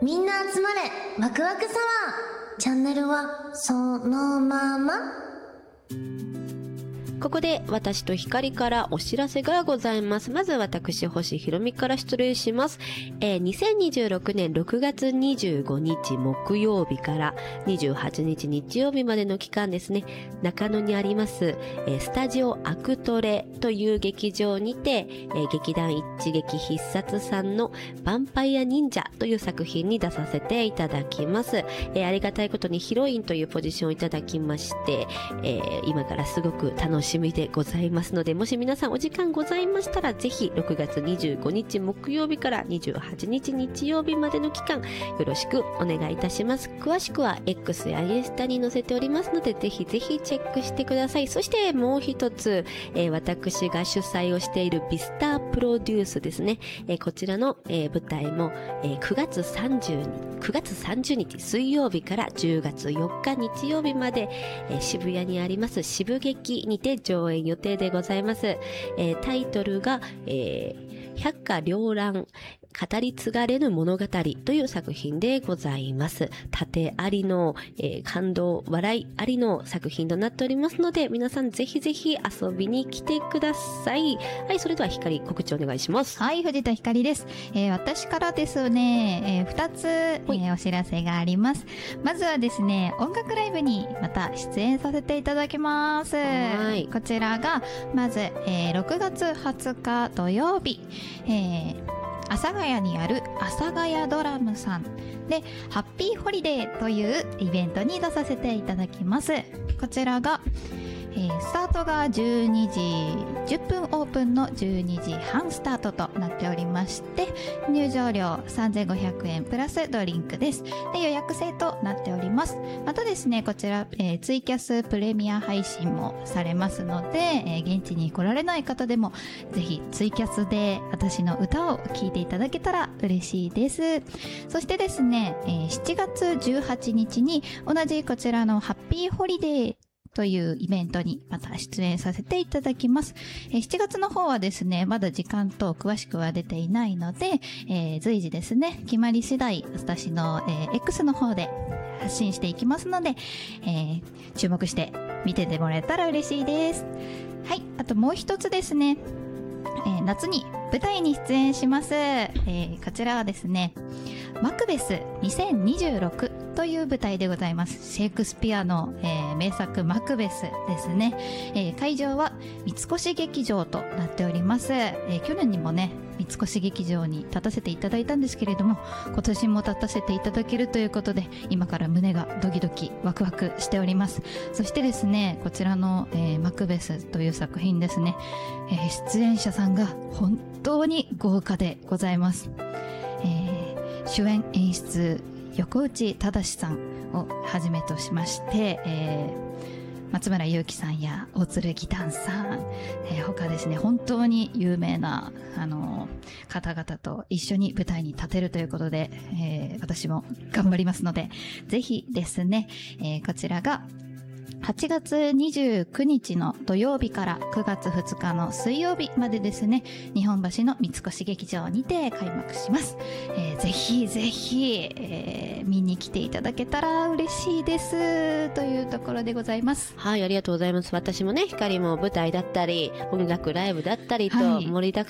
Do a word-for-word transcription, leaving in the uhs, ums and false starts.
みんな集まれワクワクサワー。チャンネルはそのまま。 ここで私と光からお知らせがございます。まず私星ひろみから失礼します。えー、にせんにじゅうろくねんろくがつにじゅうごにち木曜日からにじゅうはちにち日曜日までの期間ですね、中野にあります、えー、スタジオアクトレという劇場にて、えー、劇団一撃必殺さんのヴァンパイア忍者という作品に出させていただきます。えー、ありがたいことにヒロインというポジションをいただきまして、えー、今からすごく楽しみでございますので、もし皆さんお時間ございましたらぜひろくがつにじゅうごにち木曜日からにじゅうはちにち日曜日までの期間よろしくお願いいたします。詳しくは X やインスタに載せておりますので、ぜひぜひチェックしてください。そしてもう一つ、えー、私が主催をしているビスタープロデュースですね、えー、こちらの、えー、舞台も、えー、くがつさんじゅうにちくがつさんじゅうにち水曜日からじゅうがつよっか日曜日まで、えー、渋谷にあります渋劇にて上演予定でございます。えー、タイトルが、えー、百花繚乱語り継がれぬ物語という作品でございます。縦ありの、えー、感動笑いありの作品となっておりますので、皆さんぜひぜひ遊びに来てください。はい、それでは光告知お願いします。 はい、藤田光です。えー、私からですね、えー、ふたつ、えー、お知らせがあります。まずはですね、音楽ライブにまた出演させていただきます。はい、こちらがまず、えー、ろくがつはつか土曜日、えー阿佐ヶ谷にある阿佐ヶ谷ドラムさんでハッピーホリデーというイベントに出させていただきます。こちらが、えー、スタートがじゅうにじじゅっぷんオープンのじゅうにじはんスタートとなっておりまして、入場料さんぜんごひゃくえんプラスドリンクです。で、予約制となっております。またですね、こちら、えー、ツイキャスプレミア配信もされますので、えー、現地に来られない方でもぜひツイキャスで私の歌を聴いていただけたら嬉しいです。そしてですね、えー、しちがつじゅうはちにちに同じこちらのハッピーホリデーというイベントにまた出演させていただきます。えー、しちがつの方はですね、まだ時間等詳しくは出ていないので、えー、随時ですね、決まり次第私の、えー、X の方で発信していきますので、えー、注目して見ててもらえたら嬉しいです。はい、あともう一つですね、えー、夏に舞台に出演します。えー、こちらはですね、マクベスにせんにじゅうろくという舞台でございます。シェイクスピアの、えー、名作マクベスですね。えー、会場は三越劇場となっております。えー、去年にもね、三越劇場に立たせていただいたんですけれども、今年も立たせていただけるということで、今から胸がドキドキワクワクしております。そしてですね、こちらの、えー、マクベスという作品ですね、えー、出演者さんが本当に豪華でございます。えー、主演演出横内忠さんをはじめとしまして、えー、松村雄樹さんや大鶴義丹さん、えー、他ですね、本当に有名なあの方々と一緒に舞台に立てるということで、えー、私も頑張りますので、ぜひですね、えー、こちらがはちがつにじゅうくにちの土曜日からくがつふつかの水曜日までですね、日本橋の三越劇場にて開幕します。えー、ぜひぜひ、えー、見に来ていただけたら嬉しいですというところでございます。 はい、ありがとうございます。私もね、光も舞台だったり音楽ライブだったりと盛りだく